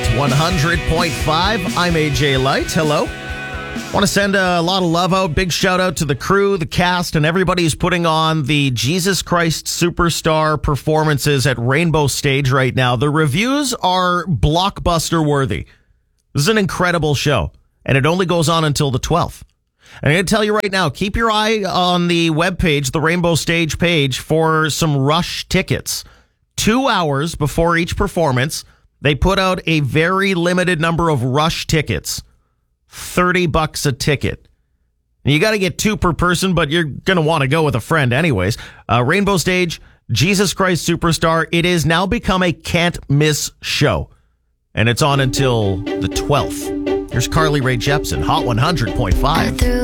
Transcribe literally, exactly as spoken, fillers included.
one hundred point five. I'm A J Light. Hello. Want to send a lot of love out. Big shout out to the crew, the cast, and everybody who's putting on the Jesus Christ Superstar performances at Rainbow Stage right now. The reviews are blockbuster worthy. This is an incredible show, and it only goes on until the twelfth. And I'm going to tell you right now, keep your eye on the webpage, the Rainbow Stage page, for some rush tickets. Two hours before each performance, they put out a very limited number of rush tickets. thirty bucks a ticket. And you got to get two per person, but you're going to want to go with a friend anyways. Uh, Rainbow Stage, Jesus Christ Superstar. It has now become a can't miss show. And it's on until the twelfth. Here's Carly Rae Jepsen, Hot one hundred point five.